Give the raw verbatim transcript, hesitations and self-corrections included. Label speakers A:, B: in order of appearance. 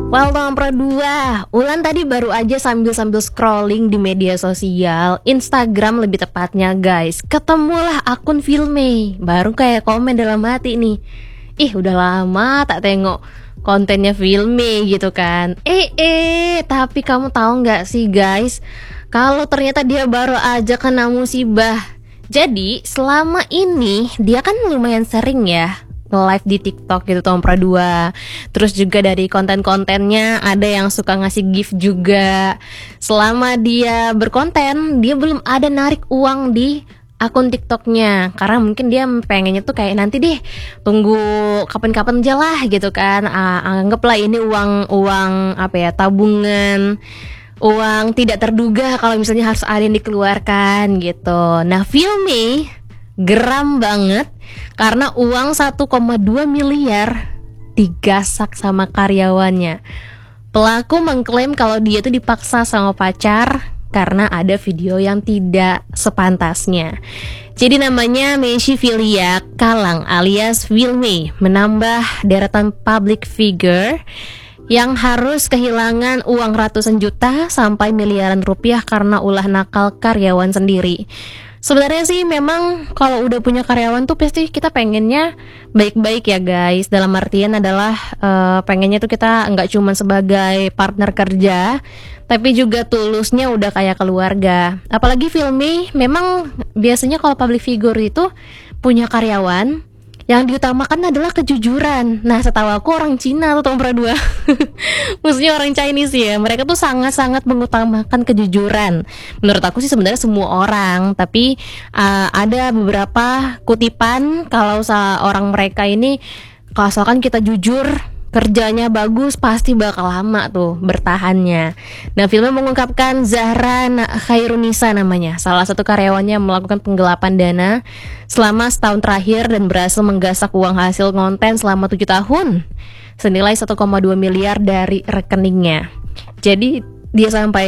A: Well, nomor dua, Ulan tadi baru aja sambil-sambil scrolling di media sosial, Instagram lebih tepatnya guys, ketemulah akun Filme. Baru kayak komen dalam hati nih, ih udah lama tak tengok kontennya Filme gitu kan. Eh eh, tapi kamu tahu nggak sih guys, kalau ternyata dia baru aja kena musibah. Jadi selama ini dia kan lumayan sering ya nge-live di TikTok gitu Tom Pradua. Terus juga dari konten-kontennya ada yang suka ngasih gift juga. Selama dia berkonten, dia belum ada narik uang di akun TikToknya, karena mungkin dia pengennya tuh kayak nanti deh, tunggu kapan-kapan aja lah gitu kan. Ah, anggaplah ini uang uang apa ya, tabungan, uang tidak terduga kalau misalnya harus ada yang dikeluarkan gitu. Nah, Filme geram banget karena uang satu koma dua miliar digasak sama karyawannya. Pelaku mengklaim kalau dia tuh dipaksa sama pacar karena ada video yang tidak sepantasnya. Jadi namanya Meisy Filia Kalang alias Filme menambah deretan public figure yang harus kehilangan uang ratusan juta sampai miliaran rupiah karena ulah nakal karyawan sendiri. Sebenarnya sih memang kalau udah punya karyawan tuh pasti kita pengennya baik-baik ya guys. Dalam artian adalah uh, pengennya tuh kita nggak cuma sebagai partner kerja, tapi juga tulusnya udah kayak keluarga. Apalagi Filme memang biasanya kalau public figure itu punya karyawan, yang diutamakan adalah kejujuran. Nah, setahu aku orang Cina tuh Tom Pradua maksudnya orang Chinese ya, mereka tuh sangat-sangat mengutamakan kejujuran. Menurut aku sih sebenarnya semua orang, tapi uh, ada beberapa kutipan kalau seorang mereka ini, kalau asalkan kita jujur, kerjanya bagus, pasti bakal lama tuh bertahannya. Nah, Filme mengungkapkan Zahra Khairunisa namanya, salah satu karyawannya melakukan penggelapan dana selama setahun terakhir dan berhasil menggasak uang hasil konten selama tujuh tahun senilai satu koma dua miliar dari rekeningnya. Jadi dia sampai